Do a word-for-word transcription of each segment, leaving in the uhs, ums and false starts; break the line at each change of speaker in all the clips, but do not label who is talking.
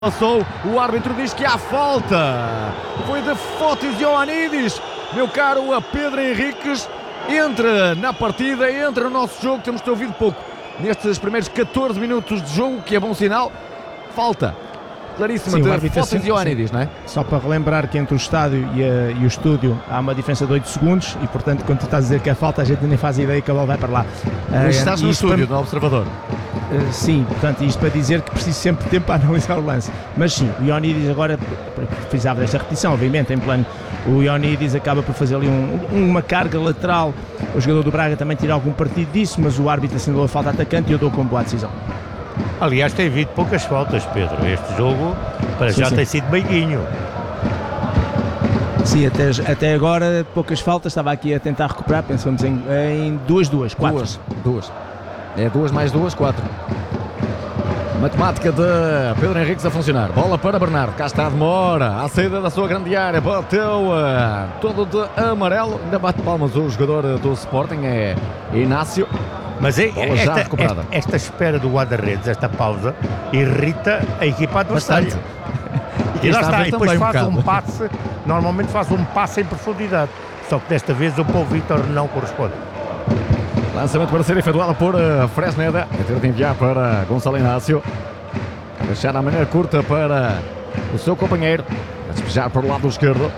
Passou, o árbitro diz que há falta. Foi de Fotis Ioannidis, meu caro a Pedro Henriques. Entra na partida, entra no nosso jogo. Temos-te ouvido pouco nestes primeiros catorze minutos de jogo, que é bom sinal. Falta claríssima de Fotis Ioannidis, não é?
Só para relembrar que entre o estádio e, a, e o estúdio há uma diferença de oito segundos e, portanto, quando tu estás a dizer que é falta, a gente nem faz ideia que a bola vai para lá.
Mas estás no estúdio, para... no observador.
Uh, sim, portanto, isto para dizer que preciso sempre de tempo para analisar o lance. Mas sim, o Ioannidis agora precisava desta repetição, obviamente, em plano. O Ioannidis acaba por fazer ali um, uma carga lateral. O jogador do Braga também tira algum partido disso, mas o árbitro assinalou a falta atacante e eu dou como boa decisão.
Aliás, tem havido poucas faltas, Pedro. Este jogo, para sim, já sim. tem sido meiguinho.
Sim, até, até agora poucas faltas. Estava aqui a tentar recuperar. Pensamos em, em duas, duas, quatro.
Duas, duas. É duas mais duas, quatro. Matemática de Pedro Henriques a funcionar. Bola para Bernardo. Cá está a demora. À saída da sua grande área. Bateu uh, todo de amarelo. Ainda bate palmas o jogador do Sporting. É Inácio.
Mas é, esta, esta, esta espera do guarda-redes, esta pausa, irrita a equipa adversária. E, e lá está, e depois faz um, um passe, normalmente faz um passe em profundidade. Só que desta vez o Paulo Vítor não corresponde.
Lançamento para ser efetuado por uh, Fresneda. A ter de enviar para Gonçalo Inácio. Deixar a maneira curta para o seu companheiro. A despejar para o lado esquerdo.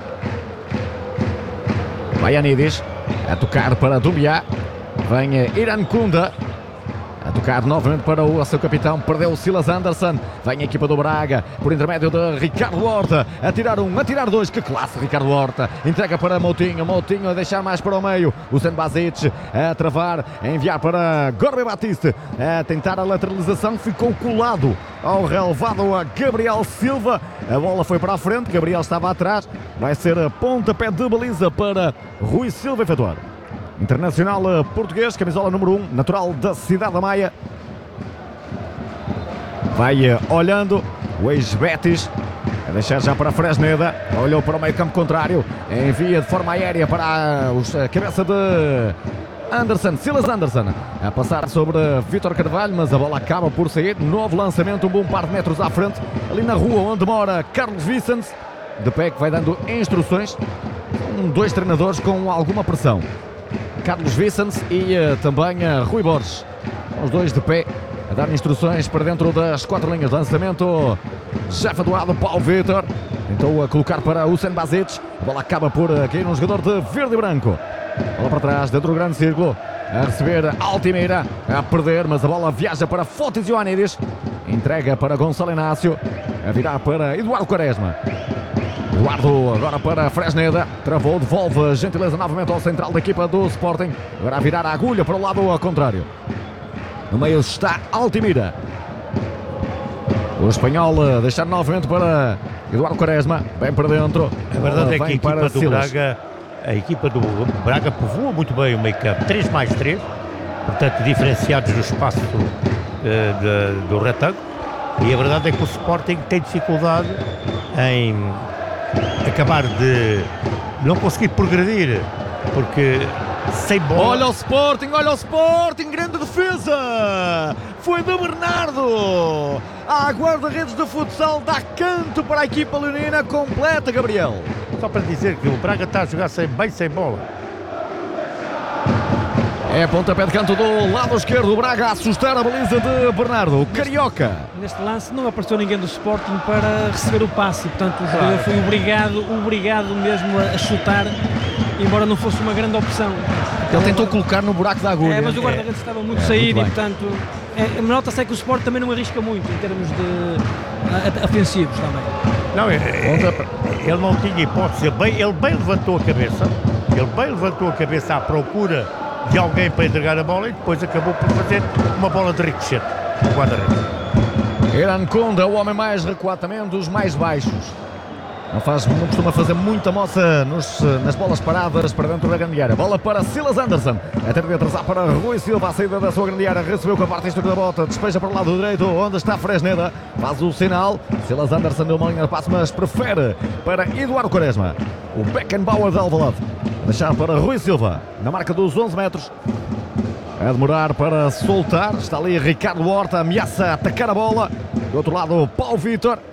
Ioannidis a tocar para Doumbia. Vem Irankunda a tocar novamente para o seu capitão. Perdeu o Silas Anderson. Vem a equipa do Braga por intermédio de Ricardo Horta. A tirar um, a tirar dois. Que classe, Ricardo Horta. Entrega para Moutinho. Moutinho a deixar mais para o meio. O Sen Basic a travar. A enviar para Gorbe Batiste. A tentar a lateralização. Ficou colado ao relevado a Gabriel Silva. A bola foi para a frente. Gabriel estava atrás. Vai ser a pontapé de baliza para Rui Silva efetuar. Internacional português, camisola número um, natural da Cidade da Maia. Vai olhando o ex-Betis, a deixar já para Fresneda. Olhou para o meio campo contrário, envia de forma aérea para os, a cabeça de Anderson, Silas Anderson, a passar sobre Vítor Carvalho, mas a bola acaba por sair. Novo lançamento, um bom par de metros à frente, ali na rua onde mora Carlos Vicens, de pé, que vai dando instruções. Um, dois treinadores com alguma pressão. Carlos Vicens e uh, também uh, Rui Borges, os dois de pé a dar instruções para dentro das quatro linhas. Lançamento já efetuado. Paulo Vítor tentou uh, colocar para o Sen Basic. A bola acaba por uh, cair um jogador de verde e branco. Bola para trás dentro do grande círculo, a receber Altimira, a perder, mas a bola viaja para Fotis Ioannidis. Entrega para Gonçalo Inácio, a virar para Eduardo Quaresma. Eduardo agora para Fresneda, travou, devolve a gentileza novamente ao central da equipa do Sporting. Agora a virar a agulha para o lado ao contrário. No meio está Altimira. O espanhol a deixar novamente para Eduardo Quaresma, bem para dentro.
A verdade é que a equipa do Braga, a equipa do Braga povoa muito bem o meio campo. três mais três, portanto diferenciados no espaço uh, de, do retângulo. E a verdade é que o Sporting tem dificuldade em acabar de não conseguir progredir, porque sem bola...
Olha o Sporting, olha o Sporting, grande defesa, foi do Bernardo, a guarda-redes do futsal, dá canto para a equipa leonina completa, Gabriel.
Só para dizer que o Braga está a jogar sem, bem sem bola.
É pontapé de canto do lado esquerdo, o Braga a assustar a baliza de Bernardo, o Carioca.
Neste lance não apareceu ninguém do Sporting para receber o passe, portanto o jogador foi obrigado, obrigado mesmo a chutar, embora não fosse uma grande opção.
Ele tentou colocar no buraco da agulha.
É, mas o guarda-redes é. estava muito é, saído muito e portanto, é, nota-se é que o Sporting também não arrisca muito em termos de a, ofensivos também.
Não, ele, ele não tinha hipótese, ele bem, ele bem levantou a cabeça, ele bem levantou a cabeça à procura de alguém para entregar a bola e depois acabou por fazer uma bola de ricochete. O guarda-redes.
Irankunda, o homem mais recuado também, dos mais baixos. Não, faz, não costuma fazer muita moça nos, nas bolas paradas para dentro da grande área. Bola para Silas Anderson. A ter de atrasar para Rui Silva. A saída da sua grande área. Recebeu com a parte exterior da bota. Despeja para o lado direito, onde está Fresneda. Faz o sinal. Silas Anderson deu uma linha de passo, mas prefere para Eduardo Quaresma. O Beckenbauer de Alvalade. Deixar para Rui Silva. Na marca dos onze metros. A demorar para soltar. Está ali Ricardo Horta. Ameaça atacar a bola. Do outro lado, Paulo Vítor.